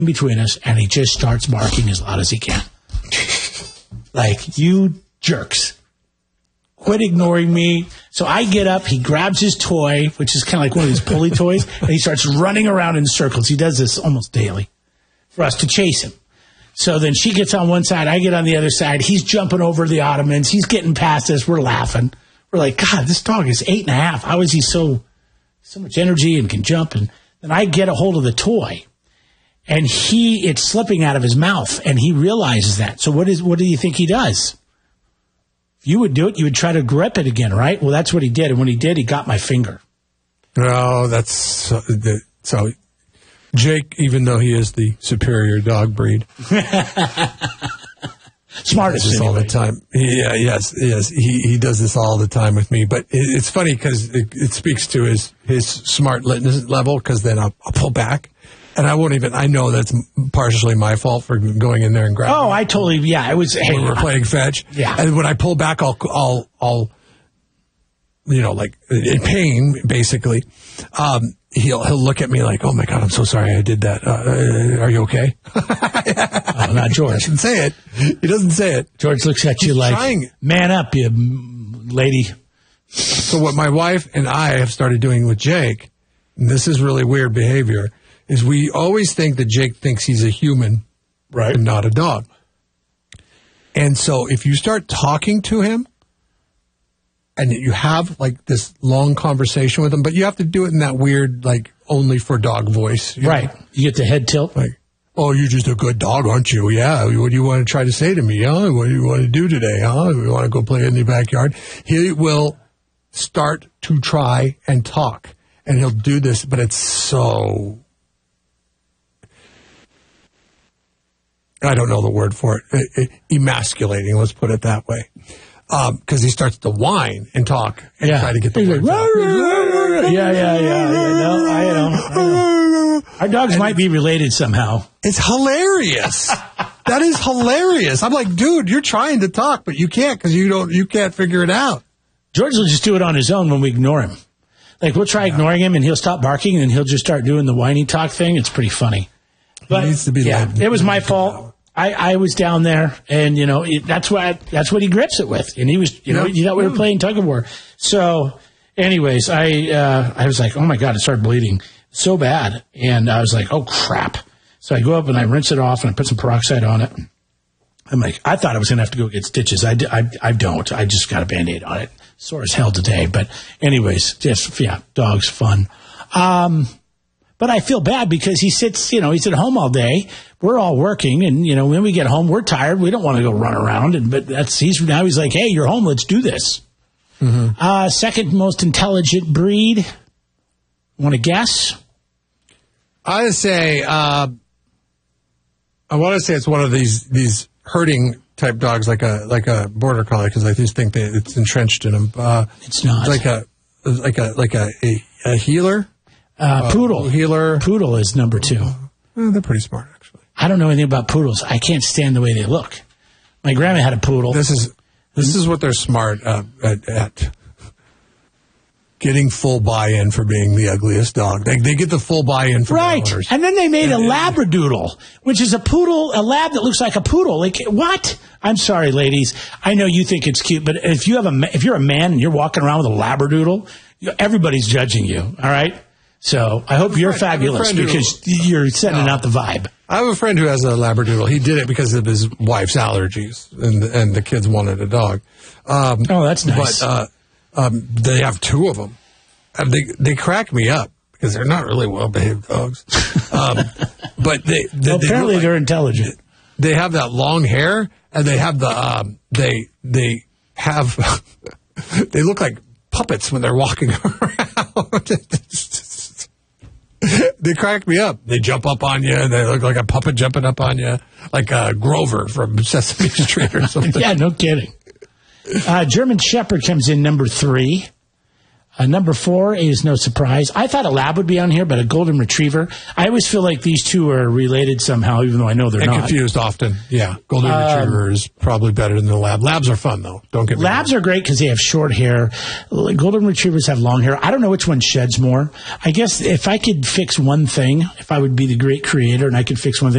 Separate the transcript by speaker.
Speaker 1: between us, and he just starts barking as loud as he can. Like, you jerks. Quit ignoring me. So I get up, he grabs his toy, which is kind of like one of these pulley toys, and he starts running around in circles. He does this almost daily for us to chase him. So then she gets on one side, I get on the other side. He's jumping over the ottomans. He's getting past us. We're laughing. We're like, God, this dog is 8.5. How is he so much energy and can jump? And then I get a hold of the toy, and it's slipping out of his mouth, and he realizes that. So what do you think he does? If you would do it, you would try to grip it again, right? Well, that's what he did. And when he did, he got my finger.
Speaker 2: No, that's so Jake, even though he is the superior dog breed,
Speaker 1: smartest
Speaker 2: does this all the time. Yeah, yes, he does this all the time with me. But it's funny because it speaks to his smart level. Because then I'll pull back. And I know that's partially my fault for going in there and grabbing.
Speaker 1: Oh, I totally, yeah. It was, hey.
Speaker 2: When we're playing fetch.
Speaker 1: Yeah.
Speaker 2: And when I pull back, I'll like in pain, basically. He'll look at me like, oh my God, I'm so sorry I did that. Are you okay?
Speaker 1: Oh, not George.
Speaker 2: He doesn't say it. He doesn't say it.
Speaker 1: George looks at you like, man up, you lady.
Speaker 2: So what my wife and I have started doing with Jake, and this is really weird behavior, is we always think that Jake thinks he's a human,
Speaker 1: right,
Speaker 2: and not a dog. And so if you start talking to him and you have like this long conversation with him, but you have to do it in that weird, like only for dog voice.
Speaker 1: Right.
Speaker 2: Know?
Speaker 1: You get the head tilt.
Speaker 2: Like, oh, you're just a good dog, aren't you? Yeah. What do you want to try to say to me? Huh? What do you want to do today? Huh? We want to go play in the backyard. He will start to try and talk, and he'll do this, but it's so... I don't know the word for it. Emasculating, let's put it that way. Because he starts to whine and talk and try to get the words out.
Speaker 1: No, I know. Our dogs might be related somehow.
Speaker 2: It's hilarious. That is hilarious. I'm like, dude, you're trying to talk, but you can't because you can't figure it out.
Speaker 1: George will just do it on his own when we ignore him. Like, we'll try ignoring him, and he'll stop barking, and he'll just start doing the whiny talk thing. It's pretty funny. But,
Speaker 2: needs to be
Speaker 1: it was my fault. I was down there, and, that's what he grips it with. And he was, you thought we were playing tug of war. So, anyways, I was like, oh, my God, it started bleeding so bad. And I was like, oh, crap. So I go up, and I rinse it off, and I put some peroxide on it. I'm like, I thought I was going to have to go get stitches. I don't. I just got a Band-Aid on it. Sore as hell today. But anyways, dogs, fun. But I feel bad because he sits, he's at home all day. We're all working, and, when we get home, we're tired. We don't want to go run around. But he's like, hey, you're home. Let's do this. Mm-hmm. Second most intelligent breed. Want to guess?
Speaker 2: I want to say it's one of these herding type dogs, like a border collie, because I just think that it's entrenched in them.
Speaker 1: It's not.
Speaker 2: It's like a healer.
Speaker 1: Poodle.
Speaker 2: Healer.
Speaker 1: Poodle is number 2.
Speaker 2: They're pretty smart, actually.
Speaker 1: I don't know anything about poodles. I can't stand the way they look. My grandma had a poodle.
Speaker 2: This is what they're smart at. Getting full buy-in for being the ugliest dog. They get the full buy-in from
Speaker 1: right.
Speaker 2: the owners.
Speaker 1: And then they made a Labradoodle, which is a lab that looks like a poodle. Like, what? I'm sorry, ladies. I know you think it's cute, but if you're a man and you're walking around with a Labradoodle, everybody's judging you, all right? So I hope you're fabulous because you're sending out the vibe.
Speaker 2: I have a friend who has a Labradoodle. He did it because of his wife's allergies, and the kids wanted a dog.
Speaker 1: That's nice.
Speaker 2: But they have 2 of them. And they crack me up because they're not really well-behaved dogs. But
Speaker 1: apparently they're intelligent.
Speaker 2: They have that long hair, and they have they look like puppets when they're walking around. They crack me up. They jump up on you. They look like a puppet jumping up on you, like Grover from Sesame Street or something.
Speaker 1: Yeah, no kidding. German Shepherd comes in number 3. Number 4 is no surprise. I thought a lab would be on here, but a golden retriever. I always feel like these two are related somehow, even though I know they're not.
Speaker 2: And confused often. Yeah. Golden retriever is probably better than the lab. Labs are fun, though. Don't get me wrong.
Speaker 1: Labs are great because they have short hair. Golden retrievers have long hair. I don't know which one sheds more. I guess if I could fix one thing, if I would be the great creator and I could fix one thing,